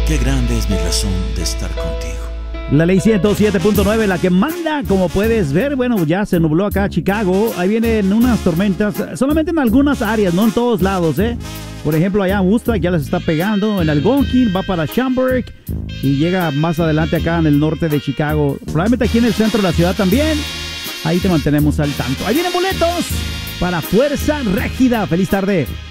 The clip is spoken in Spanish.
Qué grande es mi razón de estar contigo. La ley 107.9, la que manda, como puedes ver. Bueno, ya se nubló acá Chicago. Ahí vienen unas tormentas, solamente en algunas áreas, no en todos lados, ¿eh? Por ejemplo, allá en Woodstock ya les está pegando. En Algonquin va para Schaumburg y llega más adelante acá en el norte de Chicago. Probablemente aquí en el centro de la ciudad también. Ahí te mantenemos al tanto. Ahí vienen boletos para Fuerza Régida. Feliz tarde.